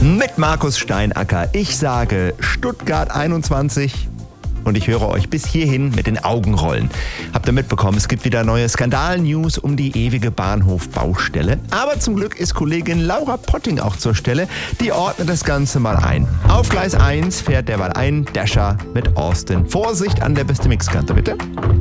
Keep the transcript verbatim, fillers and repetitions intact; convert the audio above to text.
mit Markus Steinacker. Ich sage Stuttgart einundzwanzig und ich höre euch bis hierhin mit den Augen rollen. Habt ihr mitbekommen, es gibt wieder neue Skandal-News um die ewige Bahnhofbaustelle. Aber zum Glück ist Kollegin Laura Potting auch zur Stelle. Die ordnet das Ganze mal ein. Auf Gleis eins fährt derweil ein Dasher mit Austin. Vorsicht an der beste Mixkante, bitte.